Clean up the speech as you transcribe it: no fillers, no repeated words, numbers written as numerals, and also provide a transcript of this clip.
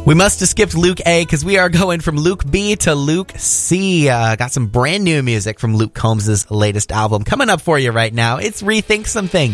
We must have skipped Luke A because we are going from Luke B to Luke C. Got some brand new music from Luke Combs' latest album coming up for you right now. It's Rethink Some Things.